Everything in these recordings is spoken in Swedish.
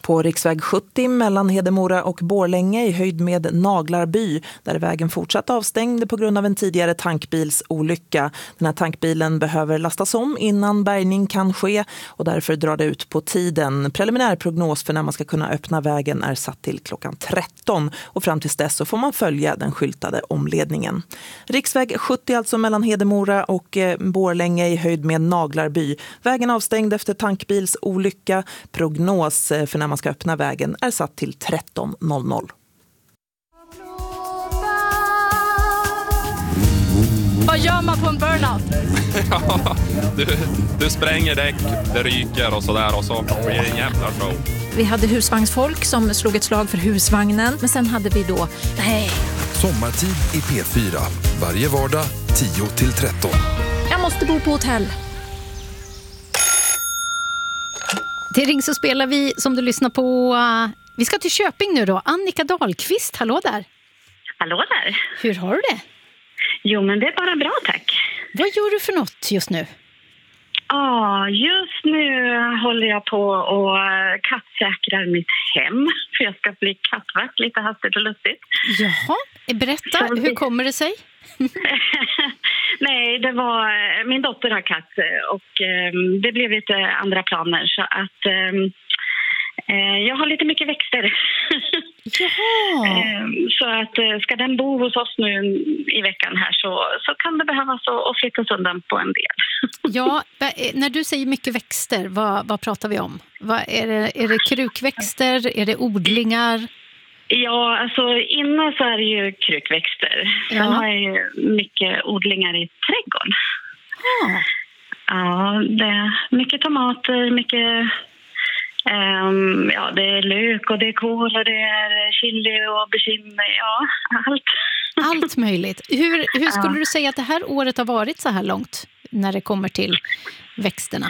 På riksväg 70 mellan Hedemora och Borlänge i höjd med Naglarby, där är vägen fortsatt avstängd på grund av en tidigare tankbilsolycka. Den här tankbilen behöver lastas om innan bärgning kan ske och därför drar det ut på tiden. Preliminär prognos för när man ska kunna öppna vägen är satt till klockan 13 och fram tills dess så får man följa den skyltade omledningen. Riksväg 70 alltså mellan Hedemora och Borlänge i höjd med Naglarby. Vägen avstängd efter tankbilsolycka. Prognos för när man ska öppna vägen är satt till 13.00. Vad gör man på en burnout? Ja, du spränger däck, det ryker och sådär och så blir det en jävla show. Vi hade husvagnsfolk som slog ett slag för husvagnen. Men sen hade vi då... Sommartid i P4. Varje vardag 10-13. Jag måste bo på hotell. Till Ring så spelar vi som du lyssnar på. Vi ska till Köping nu då. Annika Dahlqvist, hallå där. Hallå där. Hur har du det? Jo, men det är bara bra, tack. Vad gör du för något just nu? Ja, just nu håller jag på och kattsäkrar mitt hem. För jag ska bli kattvakt lite hastigt och lustigt. Jaha, berätta. Hur kommer det sig? Nej, det var... Min dotter har katt och det blev lite andra planer. Så att jag har lite mycket växter. Jaha. Så att ska den bo hos oss nu i veckan här så kan det behövas att flyttas undan på en del. Ja, när du säger mycket växter, vad pratar vi om? Är det krukväxter? Är det odlingar? Ja, alltså innan så är det ju krukväxter. Sen har jag ju mycket odlingar i trädgården. Ja, det är mycket tomater, mycket... det är lök och det är kål och det är chili och aubergine, allt. Allt möjligt. Hur skulle du säga att det här året har varit så här långt när det kommer till växterna?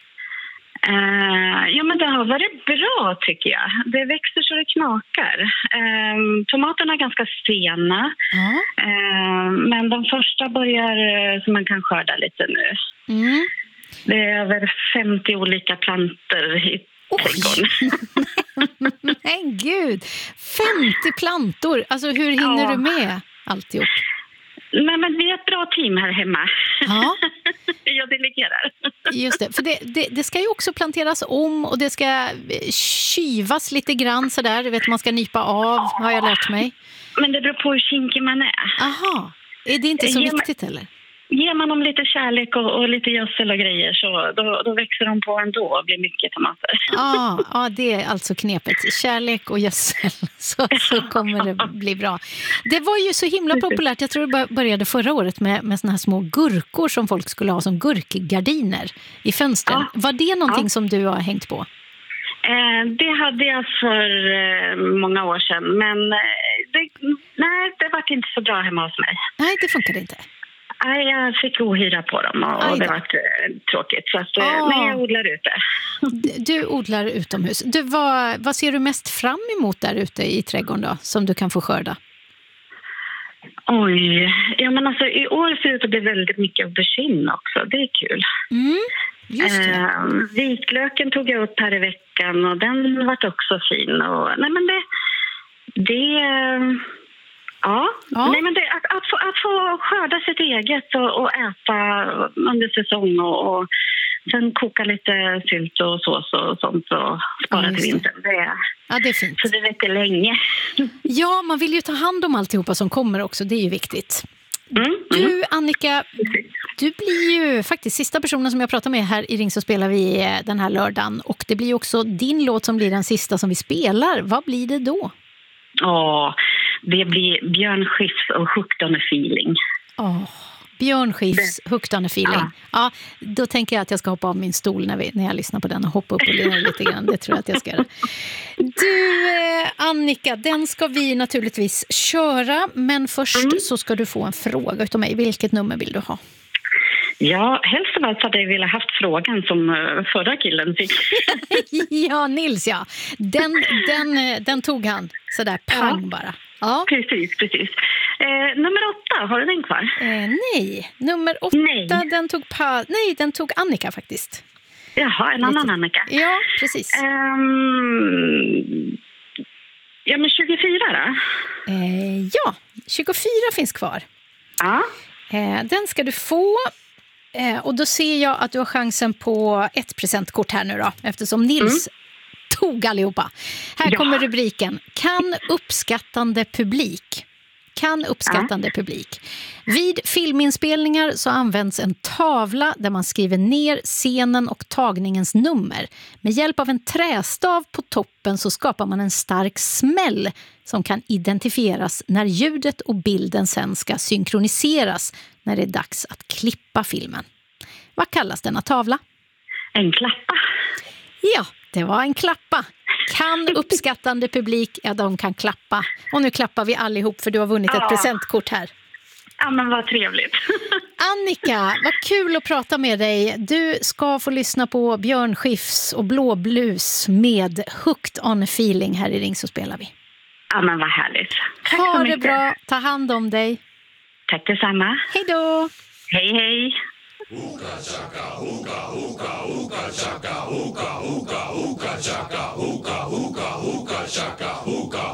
Men det har varit bra tycker jag. Det växer så det knakar. Tomaterna är ganska sena. Men de första börjar så man kan skörda lite nu. Det är över 50 olika planter i trädgården. Men gud, 50 plantor. Alltså hur hinner du med alltihop? Nej, men vi är ett bra team här hemma. Ja. Jag delegerar. Just det, för det ska ju också planteras om och det ska kyvas lite grann sådär. Du vet, man ska nypa av, har jag lärt mig. Men det beror på hur kinkig man är. Aha, är det inte så viktigt eller? Ger man dem lite kärlek och lite gödsel och grejer så då växer de på ändå och blir mycket tomater. Ja, det är alltså knepet. Kärlek och gödsel, så kommer det bli bra. Det var ju så himla populärt, jag tror det började förra året med såna här små gurkor som folk skulle ha som gurkgardiner i fönstren. Ja. Var det någonting som du har hängt på? Det hade jag för många år sedan, men det var inte så bra hemma hos mig. Nej, det funkade inte. Nej, jag fick ohyra på dem och det var tråkigt. Så att, nej, jag odlar ute. Du odlar utomhus. Vad ser du mest fram emot där ute i trädgården då, som du kan få skörda? Oj, men alltså i år ser det ut att bli väldigt mycket aubergine också. Det är kul. Just det. Vitlöken tog jag upp här i veckan och den var också fin. Och, nej, men Nej, men att få skörda sitt eget och äta under säsong och sen koka lite sylt och sås och sånt och spara till vintern. Det är fint. Så det räcker länge. Ja, man vill ju ta hand om alltihopa som kommer också. Det är ju viktigt. Du, Annika, du blir ju faktiskt sista personen som jag pratar med här i Ring så spelar vi den här lördagen. Och det blir också din låt som blir den sista som vi spelar. Vad blir det då? Det blir Björn Skifs och Hooked on a Feeling. Björn Skifs, Hooked on a Feeling. Ja, då tänker jag att jag ska hoppa av min stol när jag lyssnar på den och hoppa upp och lira lite grann. Det tror jag att jag ska göra. Du, Annika, den ska vi naturligtvis köra. Men först så ska du få en fråga utav mig. Vilket nummer vill du ha? Ja, helst av allt hade jag velat haft frågan som förra killen fick. Ja, Nils, ja. Den tog han sådär pang bara. Ja. Precis. Nummer 8, har du den kvar? Nej, nummer 8 den tog Annika faktiskt. Jaha, en annan Annika. Ja, precis. Ja, men 24 då? Ja, 24 finns kvar. Ja. Den ska du få. Och då ser jag att du har chansen på ett presentkort här nu då. Eftersom Nils tog allihopa. Här kommer rubriken. Kan uppskattande publik. Vid filminspelningar så används en tavla där man skriver ner scenen och tagningens nummer. Med hjälp av en trästav på toppen så skapar man en stark smäll som kan identifieras när ljudet och bilden sen ska synkroniseras när det är dags att klippa filmen. Vad kallas denna tavla? En klappa. Ja, det var en klappa. Kan uppskattande publik, ja, de kan klappa. Och nu klappar vi allihop för du har vunnit ett presentkort här. Ja, men vad trevligt. Annika, vad kul att prata med dig. Du ska få lyssna på Björn Skifs och Blå Blues med Hooked on a Feeling här i Ring så spelar vi. Ja, men vad härligt. Tack ha så det mycket. bra, ta hand om dig. Tack detsamma. Hej då! Hej, hej. Hookah chaka, hookah, hookah, hookah chaka, hookah, hookah, hookah chaka, hookah, hookah, hookah chaka, hookah.